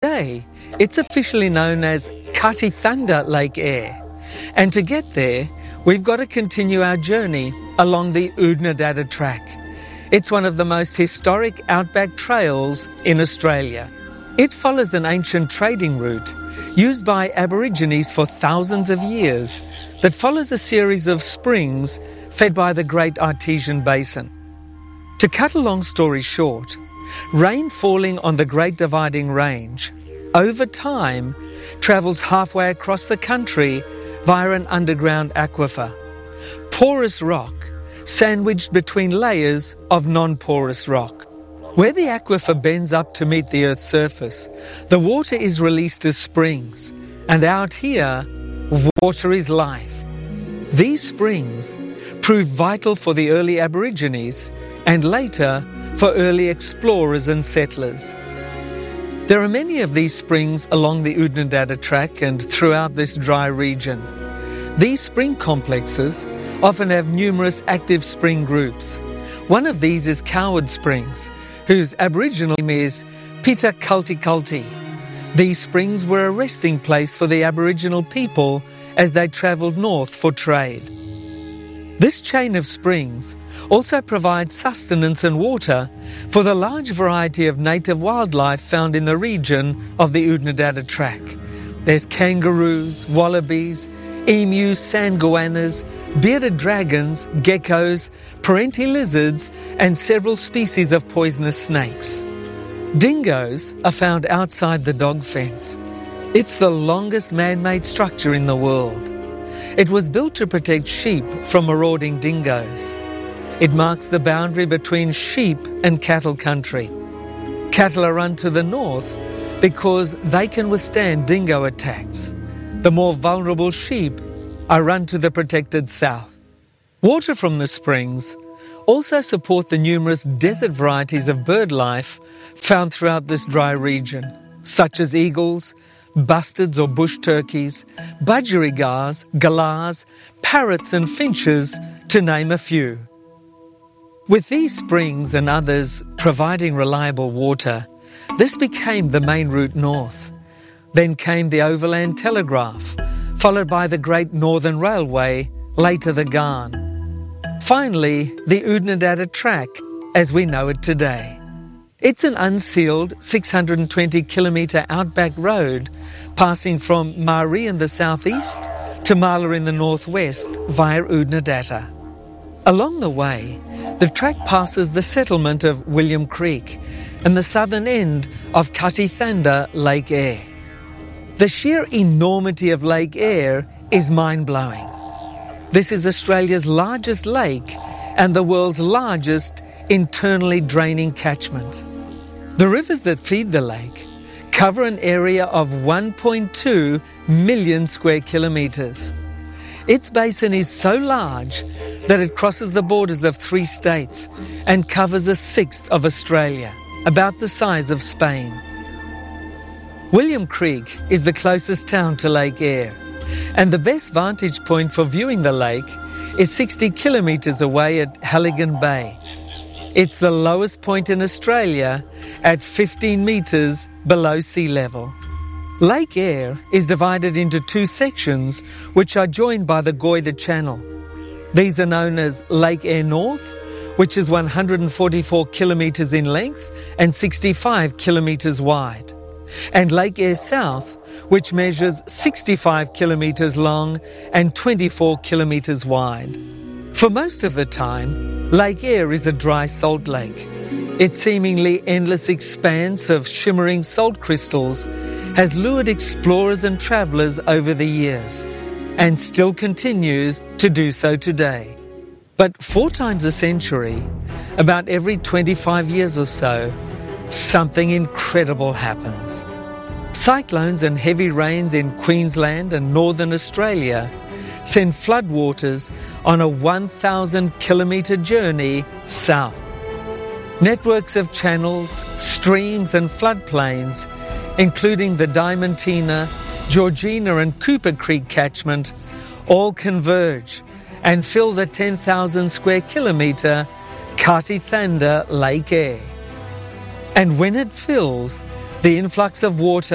today, it's officially known as Katithanda Lake Eyre. And to get there, we've got to continue our journey along the Oodnadatta Track. It's one of the most historic outback trails in Australia. It follows an ancient trading route used by Aborigines for thousands of years that follows a series of springs fed by the Great Artesian Basin. To cut a long story short, rain falling on the Great Dividing Range over time travels halfway across the country via an underground aquifer. Porous rock sandwiched between layers of non-porous rock. Where the aquifer bends up to meet the Earth's surface, the water is released as springs, and out here, water is life. These springs proved vital for the early Aborigines and later for early explorers and settlers. There are many of these springs along the Oodnadatta Track and throughout this dry region. These spring complexes often have numerous active spring groups. One of these is Coward Springs, whose Aboriginal name is Pita Kulti Kulti. These springs were a resting place for the Aboriginal people as they travelled north for trade. This chain of springs also provides sustenance and water for the large variety of native wildlife found in the region of the Oodnadatta Track. There's kangaroos, wallabies, emus, sand goannas, bearded dragons, geckos, parenti lizards, and several species of poisonous snakes. Dingoes are found outside the dog fence. It's the longest man-made structure in the world. It was built to protect sheep from marauding dingoes. It marks the boundary between sheep and cattle country. Cattle are run to the north because they can withstand dingo attacks. The more vulnerable sheep are run to the protected south. Water from the springs also support the numerous desert varieties of bird life found throughout this dry region, such as eagles, bustards or bush turkeys, budgerigars, galahs, parrots and finches, to name a few. With these springs and others providing reliable water, this became the main route north. Then came the overland telegraph, followed by the Great Northern Railway, later the Ghan. Finally, the Oodnadatta Track as we know it today. It's an unsealed 620-kilometre outback road passing from Maree in the southeast to Marla in the northwest via Oodnadatta. Along the way, the track passes the settlement of William Creek and the southern end of Katithanda Lake Eyre. The sheer enormity of Lake Eyre is mind-blowing. This is Australia's largest lake and the world's largest internally draining catchment. The rivers that feed the lake cover an area of 1.2 million square kilometres. Its basin is so large that it crosses the borders of 3 states and covers a sixth of Australia, about the size of Spain. William Creek is the closest town to Lake Eyre, and the best vantage point for viewing the lake is 60 kilometres away at Halligan Bay. It's the lowest point in Australia at 15 metres below sea level. Lake Eyre is divided into 2 sections which are joined by the Goyder Channel. These are known as Lake Eyre North, which is 144 kilometres in length and 65 kilometres wide, and Lake Eyre South, which measures 65 kilometres long and 24 kilometres wide. For most of the time, Lake Eyre is a dry salt lake. Its seemingly endless expanse of shimmering salt crystals has lured explorers and travellers over the years, and still continues to do so today. But 4 times a century, about every 25 years or so, something incredible happens. Cyclones and heavy rains in Queensland and northern Australia send floodwaters on a 1,000-kilometre journey south. Networks of channels, streams and floodplains, including the Diamantina, Georgina and Cooper Creek catchment, all converge and fill the 10,000 square kilometre Katithanda Lake Eyre. And when it fills, the influx of water